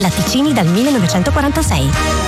Latticini dal 1946.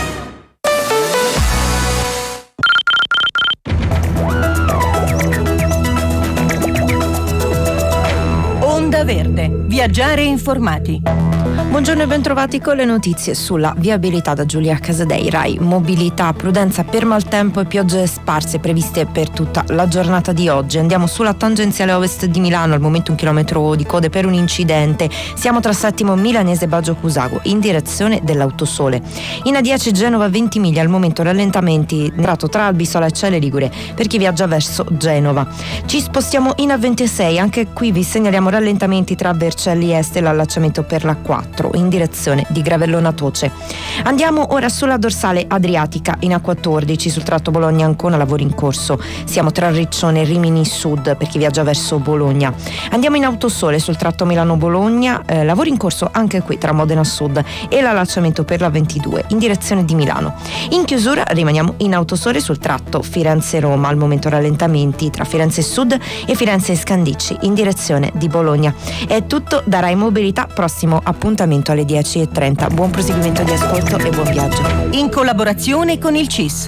Onda Verde. Viaggiare informati. Buongiorno e bentrovati con le notizie sulla viabilità da Giulia Casadei. Rai, mobilità, prudenza per maltempo e piogge sparse previste per tutta la giornata di oggi. Andiamo sulla tangenziale ovest di Milano, al momento 1 chilometro di code per un incidente. Siamo tra Settimo Milanese e Baggio Cusago in direzione dell'Autosole. In A10 Genova Ventimiglia, al momento rallentamenti tra Albisola e Celle Ligure per chi viaggia verso Genova. Ci spostiamo in A26, anche qui vi segnaliamo rallentamenti tra Vercelli Est e l'allacciamento per la 4 in direzione di Gravellona Toce. Andiamo ora sulla dorsale adriatica in A14 sul tratto Bologna-Ancona, lavori in corso. Siamo tra Riccione e Rimini Sud per chi viaggia verso Bologna. Andiamo in Autosole sul tratto Milano-Bologna, lavori in corso anche qui tra Modena Sud e l'allacciamento per la 22 in direzione di Milano. In chiusura rimaniamo in Autosole sul tratto Firenze-Roma, al momento rallentamenti tra Firenze Sud e Firenze Scandicci in direzione di Bologna. È tutto da Rai Mobilità, prossimo appuntamento alle 10:30. Buon proseguimento di ascolto e buon viaggio. In collaborazione con il CIS.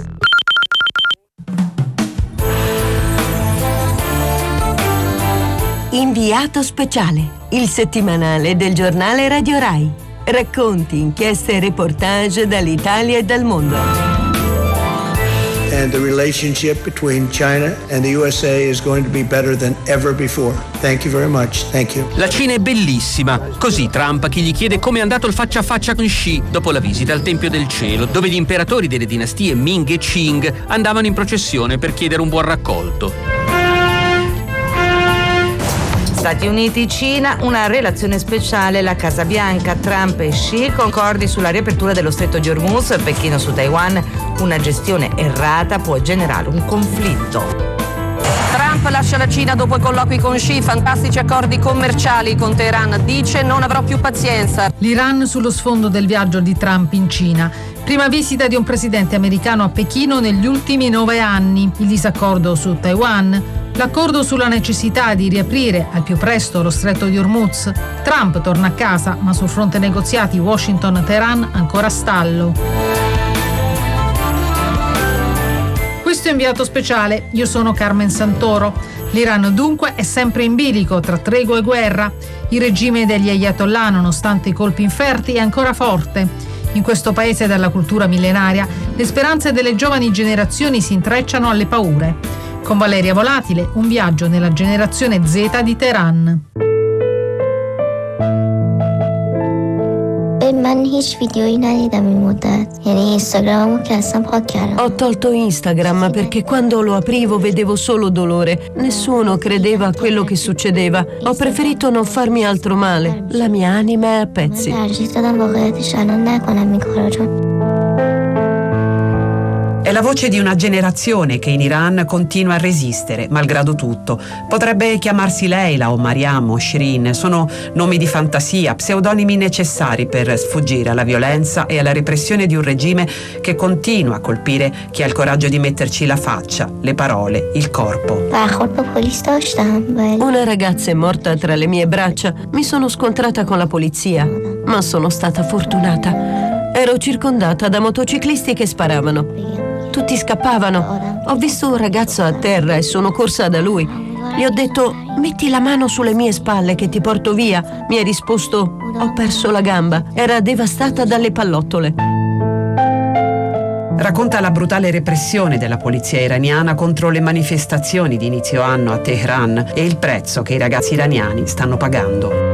Inviato speciale, il settimanale del giornale Radio Rai. Racconti, inchieste e reportage dall'Italia e dal mondo. And the relationship between China and the USA is going to be better than ever before. Thank you very much. Thank you. La Cina è bellissima. Così Trump a chi gli chiede come è andato il faccia a faccia con Xi dopo la visita al Tempio del Cielo, dove gli imperatori delle dinastie Ming e Qing andavano in processione per chiedere un buon raccolto. Stati Uniti-Cina, una relazione speciale, la Casa Bianca, Trump e Xi concordi sulla riapertura dello stretto di Hormuz, Pechino su Taiwan, una gestione errata può generare un conflitto. Trump lascia la Cina dopo i colloqui con Xi, fantastici accordi commerciali con Teheran, dice non avrò più pazienza. L'Iran sullo sfondo del viaggio di Trump in Cina. Prima visita di un presidente americano a Pechino negli ultimi 9 anni. Il disaccordo su Taiwan. L'accordo sulla necessità di riaprire al più presto lo stretto di Hormuz. Trump torna a casa, ma sul fronte negoziati Washington-Teheran ancora a stallo. Questo è inviato speciale, io sono Carmen Santoro. L'Iran dunque è sempre in bilico tra tregua e guerra. Il regime degli ayatollah, nonostante i colpi inferti, è ancora forte. In questo paese dalla cultura millenaria, le speranze delle giovani generazioni si intrecciano alle paure. Con Valeria Volatile, un viaggio nella generazione Z di Teheran. من هیچ ویدیویی ندیدم این مدت. یعنی اینستاگراممو که اصلا پاک کردم. Ho tolto Instagram perché quando lo aprivo vedevo solo dolore. Nessuno credeva a quello che succedeva. Ho preferito non farmi altro male. La mia anima è a pezzi. ترجیح دادم واقعیتش الان نکنم این کارا رو. È la voce di una generazione che in Iran continua a resistere, malgrado tutto. Potrebbe chiamarsi Leila o Mariam o Shirin. Sono nomi di fantasia, pseudonimi necessari per sfuggire alla violenza e alla repressione di un regime che continua a colpire chi ha il coraggio di metterci la faccia, le parole, il corpo. Una ragazza è morta tra le mie braccia. Mi sono scontrata con la polizia, ma sono stata fortunata. Ero circondata da motociclisti che sparavano. Tutti scappavano. Ho visto un ragazzo a terra e sono corsa da lui. Gli ho detto: metti la mano sulle mie spalle che ti porto via. Mi ha risposto: ho perso la gamba. Era devastata dalle pallottole. Racconta la brutale repressione della polizia iraniana contro le manifestazioni di inizio anno a Teheran e il prezzo che i ragazzi iraniani stanno pagando.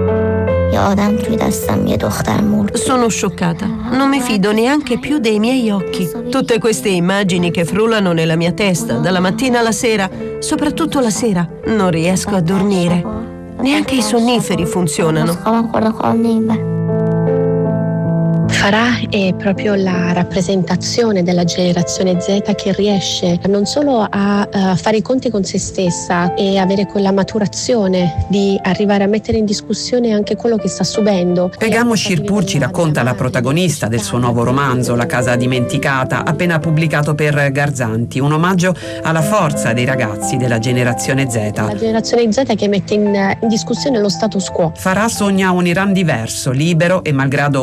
Sono scioccata. Non mi fido neanche più dei miei occhi. Tutte queste immagini che frullano nella mia testa dalla mattina alla sera, soprattutto la sera, non riesco a dormire. Neanche i sonniferi funzionano. Farah è proprio la rappresentazione della generazione Z che riesce non solo a fare i conti con se stessa e avere quella maturazione di arrivare a mettere in discussione anche quello che sta subendo. Pegamo Shirpur ci racconta la protagonista del suo nuovo romanzo La casa dimenticata, appena pubblicato per Garzanti, un omaggio alla forza dei ragazzi della generazione Z. La generazione Z che mette in discussione lo status quo. Farah sogna un Iran diverso, libero e malgrado